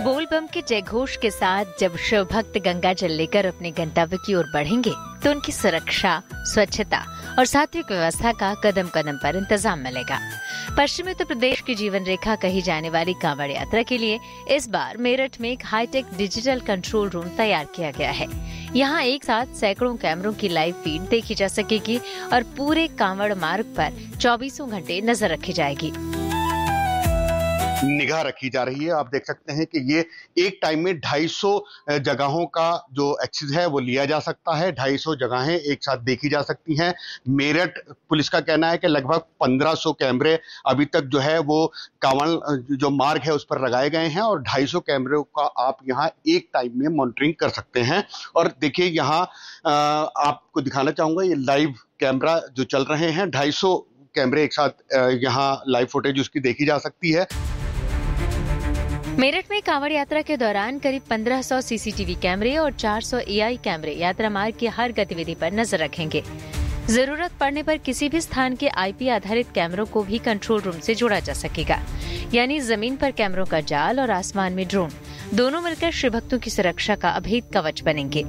बोलबम के जयघोष के साथ जब शिव भक्त गंगा जल लेकर अपने गंतव्य की ओर बढ़ेंगे तो उनकी सुरक्षा, स्वच्छता और सात्विक व्यवस्था का कदम कदम पर इंतजाम मिलेगा। पश्चिमी उत्तर प्रदेश की जीवन रेखा कही जाने वाली कांवड़ यात्रा के लिए इस बार मेरठ में एक हाईटेक डिजिटल कंट्रोल रूम तैयार किया गया है। यहाँ एक साथ सैकड़ों कैमरों की लाइव फीड देखी जा सकेगी और पूरे कांवड़ मार्ग पर 24 घंटे नजर रखी जाएगी। निगाह रखी जा रही है। आप देख सकते हैं कि ये एक टाइम में 250 जगहों का जो एक्सेस है वो लिया जा सकता है। 250 जगहें एक साथ देखी जा सकती हैं। मेरठ पुलिस का कहना है कि लगभग 1500 कैमरे अभी तक जो है वो कांवड़ जो मार्ग है उस पर लगाए गए हैं और 250 कैमरों का आप यहाँ एक टाइम में मॉनिटरिंग कर सकते हैं। और देखिए यहाँ आपको दिखाना चाहूंगा, ये लाइव कैमरा जो चल रहे हैं, 250 कैमरे एक साथ यहाँ लाइव फुटेज उसकी देखी जा सकती है। मेरठ में कांवड़ यात्रा के दौरान करीब 1500 सीसीटीवी कैमरे और 400 एआई कैमरे यात्रा मार्ग की हर गतिविधि पर नजर रखेंगे। जरूरत पड़ने पर किसी भी स्थान के आईपी आधारित कैमरों को भी कंट्रोल रूम से जोड़ा जा सकेगा। यानी जमीन पर कैमरों का जाल और आसमान में ड्रोन दोनों मिलकर शिव भक्तों की सुरक्षा का अभेद कवच बनेंगे।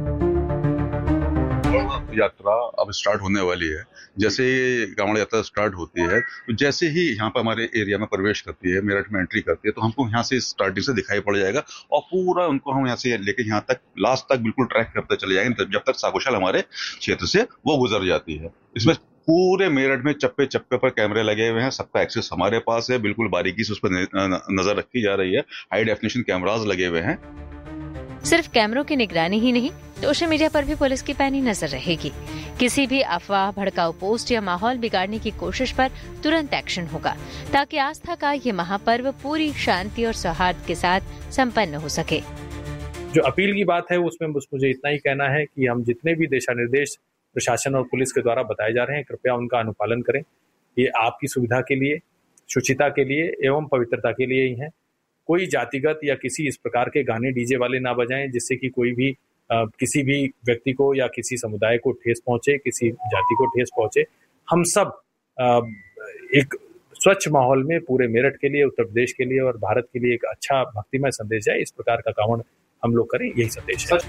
यात्रा अब स्टार्ट होने वाली है। जैसे कांवड़ यात्रा स्टार्ट होती है तो जैसे ही यहाँ पर हमारे एरिया में प्रवेश करती है, मेरठ में एंट्री करती है, तो हमको यहाँ से स्टार्टिंग से दिखाई पड़ जाएगा और पूरा उनको हम यहाँ से लेके यहाँ तक लास्ट तक बिल्कुल ट्रैक करते चले जाएंगे जब तक सागोशाल हमारे क्षेत्र से वो गुजर जाती है। इसमें पूरे मेरठ में चप्पे चप्पे पर कैमरे लगे हुए हैं। सबका एक्सेस हमारे पास है। बिल्कुल बारीकी से उस पर नजर रखी जा रही है। हाई डेफिनेशन कैमराज लगे हुए हैं। सिर्फ कैमरों की निगरानी ही नहीं, सोशल मीडिया पर भी पुलिस की पैनी नजर रहेगी। किसी भी अफवाह, भड़काऊ पोस्ट या माहौल बिगाड़ने की कोशिश पर तुरंत एक्शन होगा ताकि आस्था का ये महापर्व पूरी शांति और सौहार्द के साथ संपन्न हो सके। जो अपील की बात है उसमें मुझे इतना ही कहना है कि हम जितने भी दिशा निर्देश प्रशासन और पुलिस के द्वारा बताए जा रहे हैं, कृपया उनका अनुपालन करें। ये आपकी सुविधा के लिए, शुचिता के लिए एवं पवित्रता के लिए ही है। कोई जातिगत या किसी इस प्रकार के गाने डीजे वाले ना बजाएं जिससे कि कोई भी किसी भी व्यक्ति को या किसी समुदाय को ठेस पहुंचे, किसी जाति को ठेस पहुंचे। हम सब एक स्वच्छ माहौल में पूरे मेरठ के लिए, उत्तर प्रदेश के लिए और भारत के लिए एक अच्छा भक्तिमय संदेश है। इस प्रकार का कांवड़ हम लोग करें, यही संदेश है।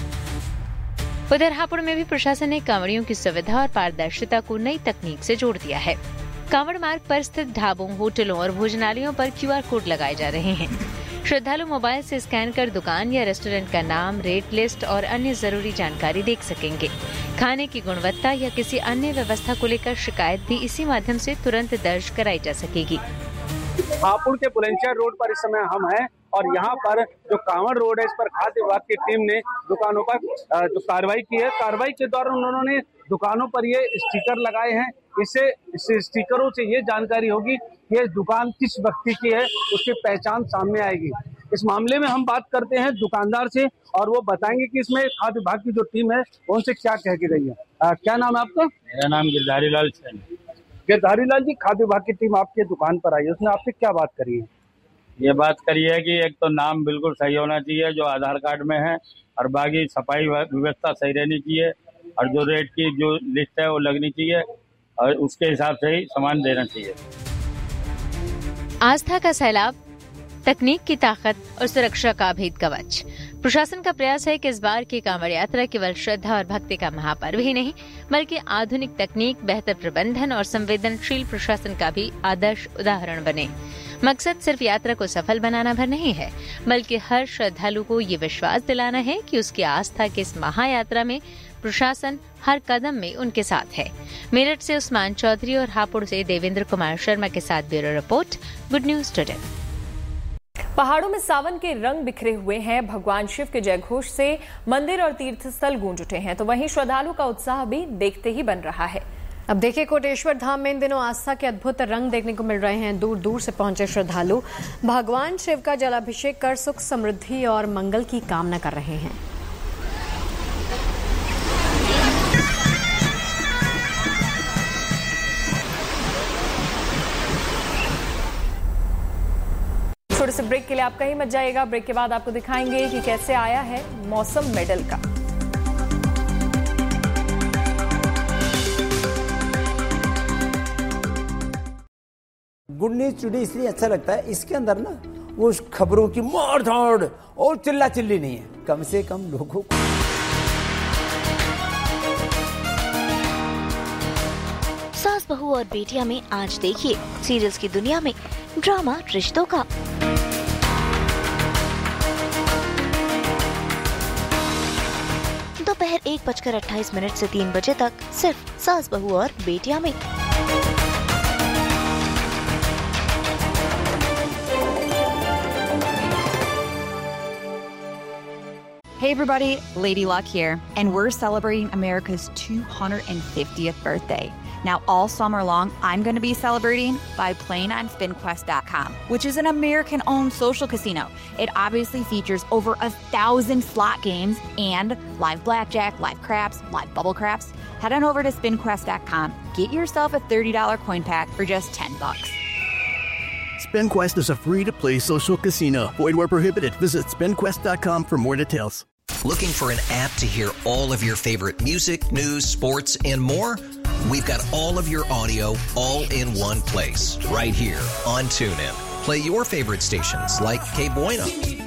उधर हापुड़ में भी प्रशासन ने कांवड़ियों की सुविधा और पारदर्शिता को नई तकनीक से जोड़ दिया है। कांवड़ मार्ग पर स्थित ढाबों, होटलों और भोजनालयों पर QR कोड लगाए जा रहे हैं। श्रद्धालु मोबाइल से स्कैन कर दुकान या रेस्टोरेंट का नाम, रेट लिस्ट और अन्य जरूरी जानकारी देख सकेंगे। खाने की गुणवत्ता या किसी अन्य व्यवस्था को लेकर शिकायत भी इसी माध्यम से तुरंत दर्ज कराई जा सकेगी। हापुड़ के बुलंदशहर रोड पर इस समय हम हैं और यहाँ पर जो कांवड़ रोड है, इस पर खाद्य विभाग की टीम ने दुकानों पर जो कार्रवाई की है। कार्रवाई के दौरान उन्होंने दुकानों पर ये स्टिकर लगाए हैं। इससे इस स्टिकरों से ये जानकारी होगी कि ये दुकान किस व्यक्ति की है, उसकी पहचान सामने आएगी। इस मामले में हम बात करते हैं दुकानदार से और वो बताएंगे कि इसमें खाद्य विभाग की जो टीम है उनसे क्या कह के गई है। क्या नाम है आपका? मेरा नाम गिरधारी लाल है। गिरधारी लाल जी, खाद्य विभाग की टीम आपके दुकान पर आई है, उसने आपसे क्या बात करी है? ये बात करी है कि एक तो नाम बिल्कुल सही होना चाहिए जो आधार कार्ड में है और बाकी सफाई व्यवस्था सही रहनी चाहिए और जो रेट की जो लिस्ट है वो लगनी चाहिए और उसके हिसाब से ही सामान देना चाहिए। आस्था का सैलाब, तकनीक की ताकत और सुरक्षा का अभेद कवच। प्रशासन का प्रयास है कि इस बार की कांवड़ यात्रा केवल श्रद्धा और भक्ति का महापर्व ही नहीं बल्कि आधुनिक तकनीक, बेहतर प्रबंधन और संवेदनशील प्रशासन का भी आदर्श उदाहरण बने। मकसद सिर्फ यात्रा को सफल बनाना भर नहीं है बल्कि हर श्रद्धालु को ये विश्वास दिलाना है कि उसकी आस्था की इस महायात्रा में प्रशासन हर कदम में उनके साथ है। मेरठ से उस्मान चौधरी और हापुड़ से देवेंद्र कुमार शर्मा के साथ bureau report, good news today. पहाड़ों में सावन के रंग बिखरे हुए हैं। भगवान शिव के जयघोष से मंदिर और तीर्थ स्थल गूंज उठे हैं, तो वहीं श्रद्धालु का उत्साह भी देखते ही बन रहा है। अब देखिए, कोटेश्वर धाम में इन दिनों आस्था के अद्भुत रंग देखने को मिल रहे हैं। दूर दूर से पहुंचे श्रद्धालु भगवान शिव का जलाभिषेक कर सुख, समृद्धि और मंगल की कामना कर रहे हैं। छोटे से ब्रेक के लिए आप कहीं मत जाइएगा। ब्रेक के बाद आपको दिखाएंगे कि कैसे आया है मौसम मेडल का। गुड न्यूज टुडे इसलिए अच्छा लगता है, इसके अंदर ना वो खबरों की मार धाड़ और चिल्ला चिल्ली नहीं है, कम से कम लोगों को। सास बहू और बेटियां में आज देखिए सीरियल्स की दुनिया में ड्रामा रिश्तों का। दोपहर 1:28 से 3 बजे तक सिर्फ सास बहू और बेटियां में। Hey everybody, Lady Luck here, and we're celebrating America's 250th birthday. Now all summer long, I'm going to be celebrating by playing on SpinQuest.com, which is an American-owned social casino. It obviously features over 1,000 slot games and live blackjack, live craps, live bubble craps. Head on over to SpinQuest.com. Get yourself a $30 coin pack for just $10. SpinQuest is a free-to-play social casino. Void where prohibited. Visit SpinQuest.com for more details. Looking for an app to hear all of your favorite music, news, sports, and more? We've got all of your audio all in one place, right here on TuneIn. Play your favorite stations like K Bueno,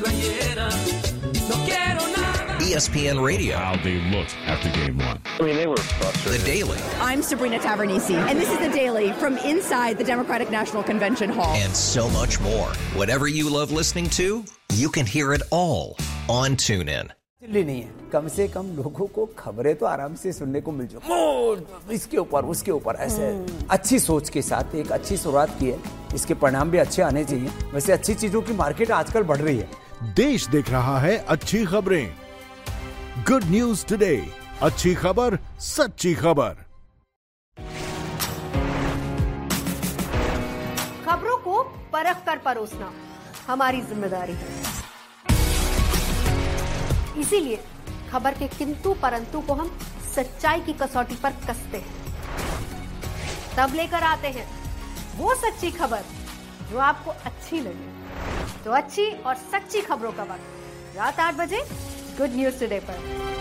ESPN Radio. How they looked after game one. I mean, they were frustrated. The Daily. I'm Sabrina Tavernisi, and this is The Daily from inside the Democratic National Convention Hall. And so much more. Whatever you love listening to, you can hear it all on TuneIn. Chilli नहीं है, कम से कम लोगों को खबरें तो आराम से सुनने को मिल जाए, इसके ऊपर उसके ऊपर ऐसे अच्छी सोच के साथ एक अच्छी शुरुआत की है, इसके परिणाम भी अच्छे आने चाहिए। वैसे अच्छी चीजों की मार्केट आजकल बढ़ रही है। देश देख रहा है अच्छी खबरें। गुड न्यूज टुडे, अच्छी खबर, सच्ची खबर। खबरों को परख कर परोसना हमारी जिम्मेदारी है। इसीलिए खबर के किंतु परंतु को हम सच्चाई की कसौटी पर कसते हैं। तब लेकर आते हैं वो सच्ची खबर जो आपको अच्छी लगे। तो अच्छी और सच्ची खबरों का वक्त रात 8 बजे गुड न्यूज टुडे पर।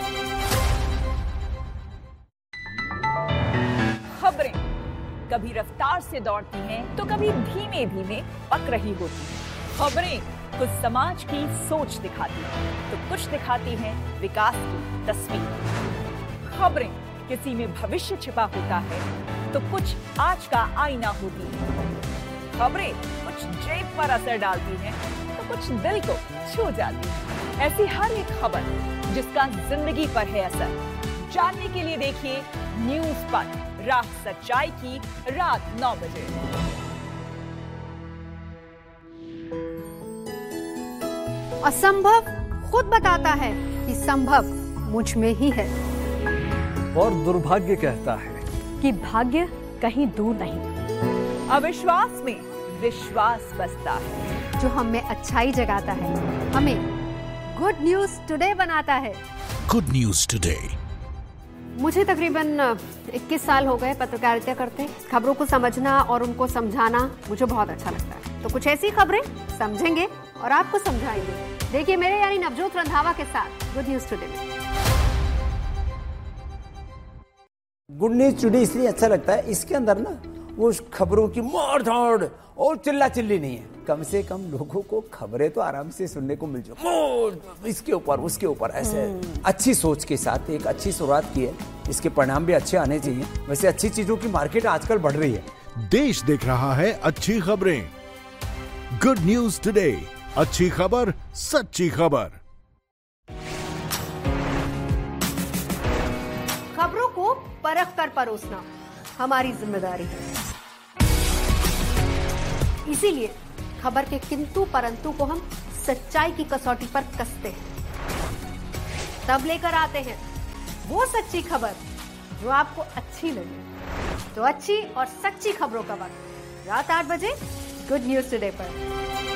खबरें कभी रफ्तार से दौड़ती हैं तो कभी धीमे धीमे पक रही होती हैं। खबरें कुछ समाज की सोच दिखाती हैं तो कुछ दिखाती हैं विकास की तस्वीर। खबरें किसी में भविष्य छिपा होता है तो कुछ आज का आईना होती है। खबरें कुछ जेब पर असर डालती हैं तो कुछ दिल को छू जाती है। ऐसी हर एक खबर जिसका जिंदगी पर है असर, जानने के लिए देखिए न्यूज पर रात सच्चाई की रात 9 बजे। असंभव खुद बताता है कि संभव मुझ में ही है, और दुर्भाग्य कहता है कि भाग्य कहीं दूर नहीं। अविश्वास में विश्वास बसता है, जो हम में अच्छाई जगाता है, हमें गुड न्यूज टुडे बनाता है। Good news today. मुझे तकरीबन 21 साल हो गए पत्रकारिता करते। खबरों को समझना और उनको समझाना मुझे बहुत अच्छा लगता है। तो कुछ ऐसी खबरें समझेंगे और आपको समझाएंगे। देखिए मेरे यानी नवजोत रंधावा के साथ गुड न्यूज टुडे में। गुड न्यूज टुडे इसलिए अच्छा लगता है, इसके अंदर ना वो खबरों की मार धाड़ और चिल्ला चिल्ली नहीं है, कम से कम लोगों को खबरें तो आराम से सुनने को मिल जाए, इसके ऊपर उसके ऊपर ऐसे अच्छी सोच के साथ एक अच्छी शुरुआत की है, इसके परिणाम भी अच्छे आने चाहिए। वैसे अच्छी चीजों की मार्केट आजकल बढ़ रही है। देश देख रहा है अच्छी खबरें। गुड न्यूज टुडे, अच्छी खबर, सच्ची खबर। खबरों को परख कर परोसना हमारी जिम्मेदारी है। इसीलिए खबर के किंतु परंतु को हम सच्चाई की कसौटी पर कसते हैं। तब लेकर आते हैं वो सच्ची खबर जो आपको अच्छी लगे। तो अच्छी और सच्ची खबरों का वक्त रात 8 बजे गुड न्यूज टुडे पर।